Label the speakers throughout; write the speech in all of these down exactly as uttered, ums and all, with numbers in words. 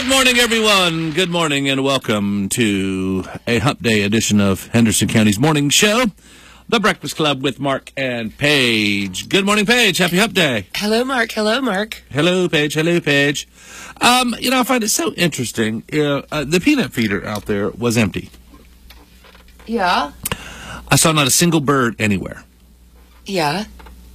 Speaker 1: Good morning, everyone. Good morning, and welcome to a Hump Day edition of Henderson County's Morning Show, The Breakfast Club with Mark and Paige. Good morning, Paige. Happy Hump Day.
Speaker 2: Hello, Mark. Hello, Mark.
Speaker 1: Hello, Paige. Hello, Paige. Um, you know, I find it so interesting. Uh, uh, the peanut feeder out there was empty.
Speaker 2: Yeah?
Speaker 1: I saw not a single bird anywhere.
Speaker 2: Yeah.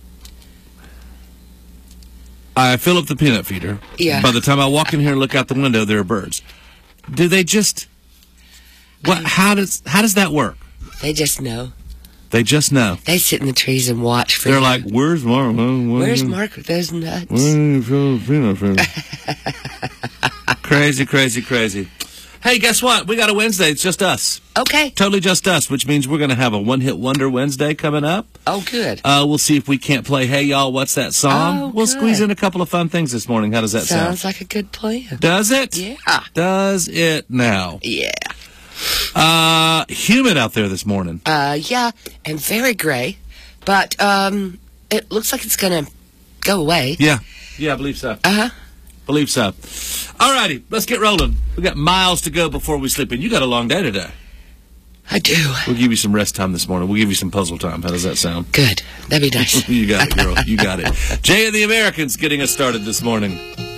Speaker 1: I fill up the peanut feeder.
Speaker 2: Yeah.
Speaker 1: By the time I walk in here and look out the window, there are birds. Do they just... What? How does how does that work?
Speaker 2: They just know.
Speaker 1: They just know.
Speaker 2: They sit in the trees and watch for
Speaker 1: They're
Speaker 2: you.
Speaker 1: like, where's Mark?
Speaker 2: Where's Mark with those nuts?
Speaker 1: Crazy, crazy, crazy. Hey, guess what? We got a Wednesday. It's just us.
Speaker 2: Okay.
Speaker 1: Totally just us, which means we're going to have a one-hit wonder Wednesday coming up.
Speaker 2: Oh, good.
Speaker 1: Uh, we'll see if we can't play Hey Y'all, What's That Song?
Speaker 2: Oh,
Speaker 1: we'll
Speaker 2: good.
Speaker 1: squeeze in a couple of fun things this morning. How does that
Speaker 2: Sounds
Speaker 1: sound?
Speaker 2: like a good plan.
Speaker 1: Does it?
Speaker 2: Yeah.
Speaker 1: Does it now?
Speaker 2: Yeah.
Speaker 1: Uh, humid out there this morning.
Speaker 2: Uh, yeah, and very gray, but um, it looks like it's going to go away.
Speaker 1: Yeah. Yeah, I believe so.
Speaker 2: Uh-huh.
Speaker 1: Believe so. All righty, let's get rolling. We got miles to go before we sleep in. You got a long day today.
Speaker 2: I do.
Speaker 1: We'll give you some rest time this morning. We'll give you some puzzle time. How does that sound?
Speaker 2: Good. That'd be nice.
Speaker 1: You got it, girl. You got it. Jay and the Americans getting us started this morning.